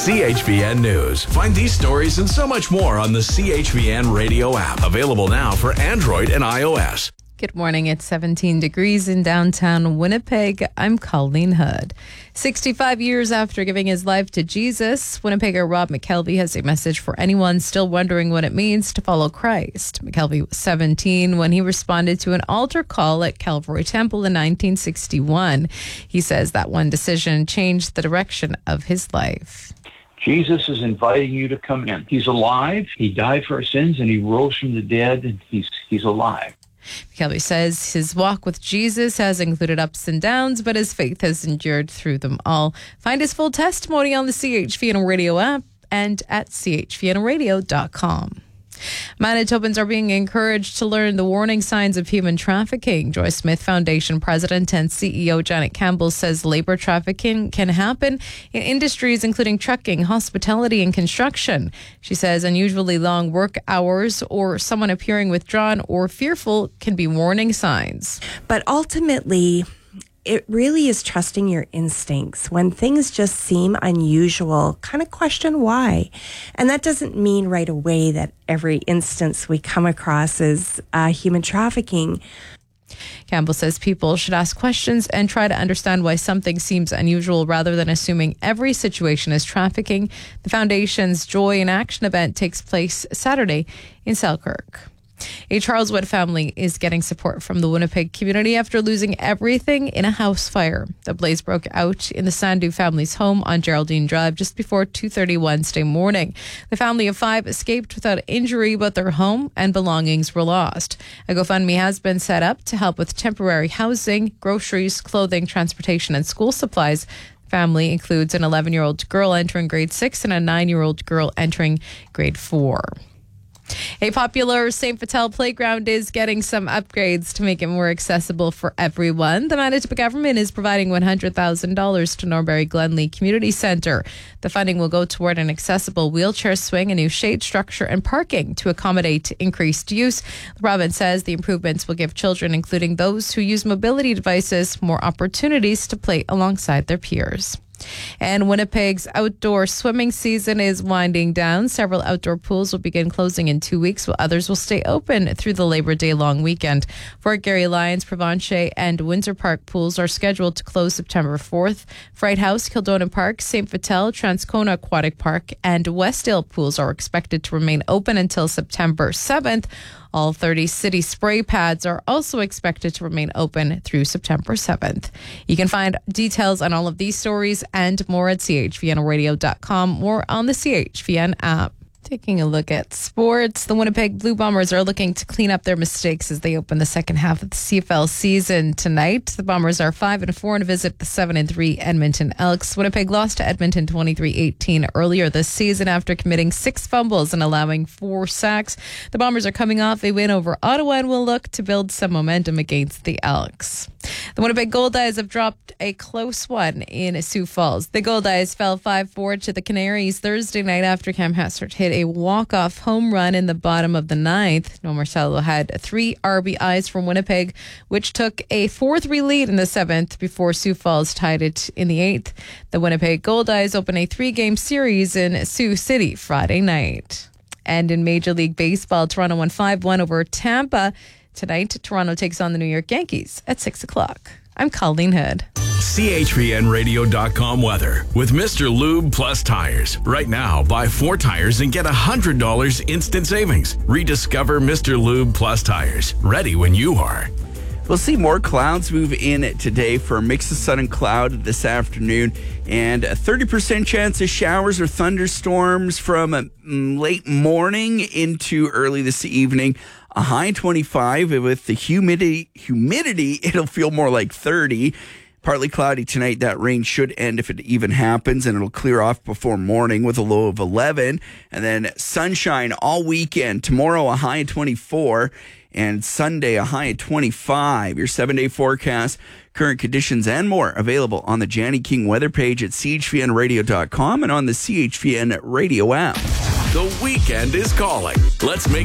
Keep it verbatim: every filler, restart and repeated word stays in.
C H V N News. Find these stories and so much more on the C H V N radio app. Available now for Android and iOS. Good morning. It's seventeen degrees in downtown Winnipeg. I'm Colleen Hood. sixty-five years after giving his life to Jesus, Winnipegger Rob McKelvey has a message for anyone still wondering what it means to follow Christ. McKelvey was seventeen when he responded to an altar call at Calvary Temple in nineteen sixty-one. He says that one decision changed the direction of his life. Jesus is inviting you to come in. He's alive. He died for our sins and he rose from the dead and he's he's alive. McKelvey says his walk with Jesus has included ups and downs, but his faith has endured through them all. Find his full testimony on the C H V N Radio app and at c h v n radio dot com. Manitobans are being encouraged to learn the warning signs of human trafficking. Joyce Smith Foundation President and C E O Janet Campbell says labor trafficking can happen in industries including trucking, hospitality, and construction. She says unusually long work hours or someone appearing withdrawn or fearful can be warning signs. But ultimately, it really is trusting your instincts. When things just seem unusual, kind of question why. And that doesn't mean right away that every instance we come across is uh, human trafficking. Campbell says people should ask questions and try to understand why something seems unusual rather than assuming every situation is trafficking. The Foundation's Joy in Action event takes place Saturday in Selkirk. A Charleswood family is getting support from the Winnipeg community after losing everything in a house fire. The blaze broke out in the Sandu family's home on Geraldine Drive just before two thirty Wednesday morning. The family of five escaped without injury, but their home and belongings were lost. A GoFundMe has been set up to help with temporary housing, groceries, clothing, transportation, and school supplies. The family includes an eleven-year-old girl entering grade six and a nine-year-old girl entering grade four. A popular Saint Vital playground is getting some upgrades to make it more accessible for everyone. The Manitoba government is providing one hundred thousand dollars to Norbury Glenlee Community Centre. The funding will go toward an accessible wheelchair swing, a new shade structure, and parking to accommodate increased use. The province says the improvements will give children, including those who use mobility devices, more opportunities to play alongside their peers. And Winnipeg's outdoor swimming season is winding down. Several outdoor pools will begin closing in two weeks, while others will stay open through the Labor Day long weekend. Fort Garry Lions, Provencher, and Windsor Park pools are scheduled to close September fourth. Fright House, Kildonan Park, Saint Vital, Transcona Aquatic Park, and Westdale pools are expected to remain open until September seventh. All thirty city spray pads are also expected to remain open through September seventh. You can find details on all of these stories and more at c h v n radio dot com or on the C H V N app. Taking a look at sports, the Winnipeg Blue Bombers are looking to clean up their mistakes as they open the second half of the C F L season tonight. The Bombers are five and four and visit the seven and three Edmonton Elks. Winnipeg lost to Edmonton twenty-three eighteen earlier this season after committing six fumbles and allowing four sacks. The Bombers are coming off a win over Ottawa and will look to build some momentum against the Elks. The Winnipeg Goldeyes have dropped a close one in Sioux Falls. The Goldeyes fell five four to the Canaries Thursday night after Cam Hassert hit a walk-off home run in the bottom of the ninth. No Marcelo had three R B Is from Winnipeg, which took a four three lead in the seventh before Sioux Falls tied it in the eighth. The Winnipeg Goldeyes open a three-game series in Sioux City Friday night. And in Major League Baseball, Toronto won five one over Tampa. Tonight, Toronto takes on the New York Yankees at six o'clock. I'm Colleen Hood. C H V N radio dot com weather with Mister Lube Plus Tires. Right now, buy four tires and get one hundred dollars instant savings. Rediscover Mister Lube Plus Tires. Ready when you are. We'll see more clouds move in today for a mix of sun and cloud this afternoon, and a thirty percent chance of showers or thunderstorms from late morning into early this evening. A high twenty-five. With the humidity, humidity, it'll feel more like thirty. Partly cloudy tonight. That rain should end if it even happens, and it'll clear off before morning with a low of eleven. And then sunshine all weekend. Tomorrow, a high of twenty-four. And Sunday, a high of twenty-five. Your seven-day forecast, current conditions, and more available on the Janny King weather page at c h v n radio dot com and on the C H V N radio app. The weekend is calling. Let's make